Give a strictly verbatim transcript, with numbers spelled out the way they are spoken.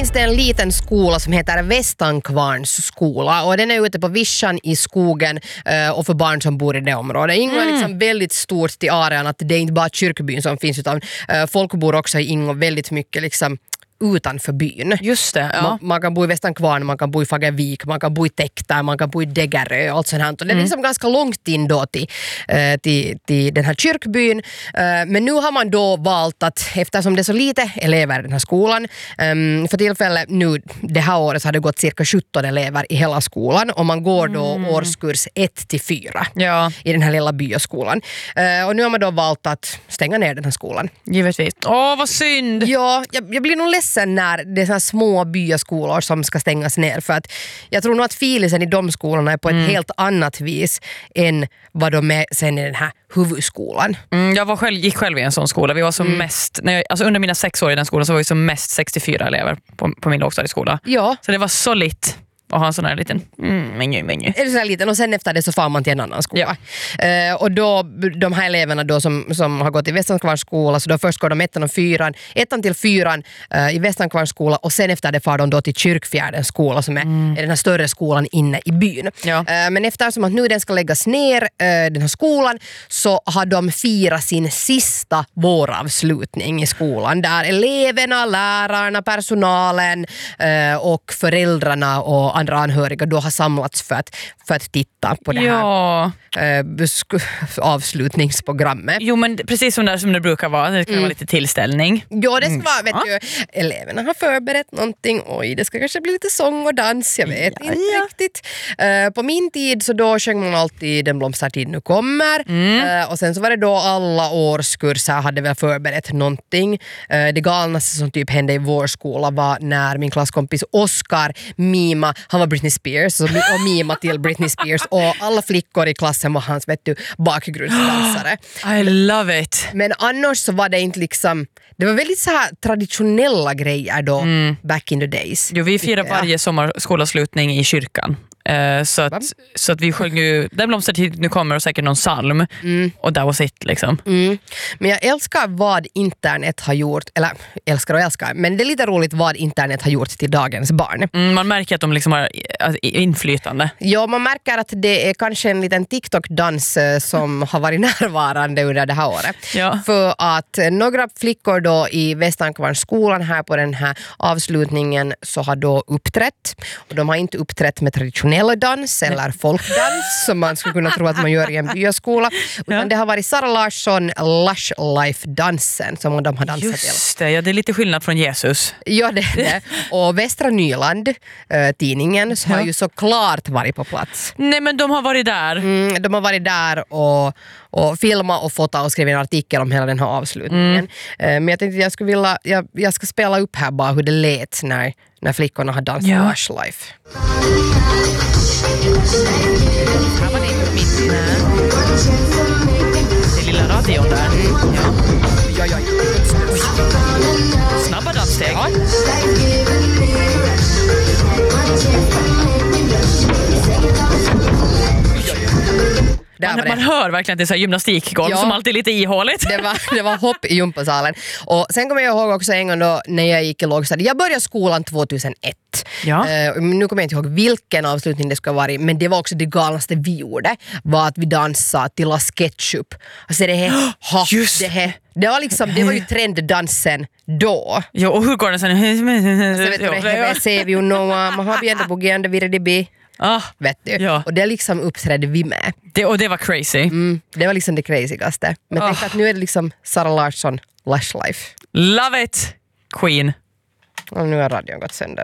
finns det en liten skola som heter Västankvarns skola och den är ute på vischan i skogen och för barn som bor i det området. Ingo är liksom väldigt stort till arean att det är inte bara kyrkbyn som finns utan folk bor också i Ingo väldigt mycket liksom utanför byn. Just det, ja. Man, man kan bo i Västankvarn, man kan bo i Fagervik, man kan bo i Tekta, man kan bo i Degerö och allt sånt här. Och det är liksom mm. ganska långt in då till, till, till den här kyrkbyn. Men nu har man då valt att, eftersom det är så lite elever i den här skolan, för tillfället nu det här året så har det gått cirka sjutton elever i hela skolan och man går då mm. årskurs ett till fyra ja. i den här lilla byaskolan. Och nu har man då valt att stänga ner den här skolan. Givetvis. Åh, vad synd! Ja, jag, jag blir nog ledsen när det är så här små byskolor som ska stängas ner för att jag tror nog att filisen i de skolorna är på ett mm. helt annat vis än vad de är sen i den här huvudskolan. Mm, jag var själv, gick själv i en sån skola. Vi var som mm. mest, när jag, alltså under mina sex år i den skolan så var vi som mest sextiofyra elever på, på min lågstadieskola. Ja. Så det var så litt och ha en sån här liten mm, menu, menu. Är det så här liten och sen efter det så får man till en annan skola. Ja. Eh, och då, de här eleverna då som, som har gått i Västankvarns skola, så då först går de ettan och fyran, ettan till fyran eh, i Västankvarns skola och sen efter det far de då till Kyrkfjärdens skola som är, mm. är den här större skolan inne i byn. Ja. Eh, men eftersom att nu den ska läggas ner, eh, den här skolan, så har de firat sin sista våravslutning i skolan där eleverna, lärarna, personalen eh, och föräldrarna och andra anhöriga då har samlats för att, för att titta på det här ja. eh, avslutningsprogrammet. Jo, men precis som det, som det brukar vara, det ska mm. vara lite tillställning. Ja, det ska mm. vara, vet ja. du, eleverna har förberett någonting, oj, det ska kanske bli lite sång och dans, jag vet ja, inte ja. riktigt. Eh, på min tid så då sjöng man alltid Den blomstertid nu kommer mm. eh, och sen så var det då alla årskurser hade väl förberett någonting. Eh, det galnaste som typ hände i vår skola var när min klasskompis Oscar mima, han var Britney Spears och, och mima till Britney Spears och alla flickor i klassen var hans, vet du, bakgrundsdansare. I love it. Men annars så var det inte liksom, det var väldigt så här traditionella grejer då mm. back in the days. Jo, vi firar varje sommarskolavslutning i kyrkan. Uh, så, att, så att vi sjöng ju Den blomstertid nu kommer och säkert någon psalm mm. och that was it liksom. Mm. Men jag älskar vad internet har gjort, eller älskar och älskar, men det är lite roligt vad internet har gjort till dagens barn. Mm, man märker att de liksom har inflytande. Ja, man märker att det är kanske en liten TikTok-dans som har varit närvarande under det här året. Ja. För att några flickor då i Västankvarns skolan här på den här avslutningen så har då uppträtt och de har inte uppträtt med tradition eller dans eller folkdans som man skulle kunna tro att man gör i en byaskola. Utan ja. det har varit Sara Larsson Lush Life-dansen som de har dansat till. Just det, ja, det är lite skillnad från Jesus. Ja, det är det. Och Västra Nyland, äh, tidningen, så ja. har ju såklart varit på plats. Nej, men de har varit där. Mm, de har varit där och, och filmat och fotat och skrivit en artikel om hela den här avslutningen. Mm. Äh, men jag tänkte att jag skulle vilja, jag, jag ska spela upp här bara hur det lät när, när flickorna har dansat ja. Lush Life. Här var det inte mitt det lilla radion där. Mm. Ja. Ja, ja. Snabba danssteg. Ja. Man, man hör verkligen att det är så gymnastikgolv ja. som alltid är lite ihåligt. Det var, det var hopp i gympasalen. Och sen kommer jag ihåg också en gång då när jag gick i lågstadiet. Jag började skolan tjugohundraett. Ja. Uh, nu kommer jag inte ihåg vilken avslutning det ska vara, men det var också det galnaste vi gjorde. Var att vi dansade till La Sketchup. Alltså det här, ha, Just det här. Det var liksom, det var ju trenddansen då. Jo, och hur går det sen? Så vet du, det här ser vi ju Noah, man har björnda på gärna virdibi. Ah, vet du. Ja. Och det liksom uppträdde vi med. Det, och det var crazy. Mm, det var liksom det crazygaste. Men oh. tänk att nu är det liksom Sara Larsson Lush Life. Love it, Queen. Och nu har radion gått sönder.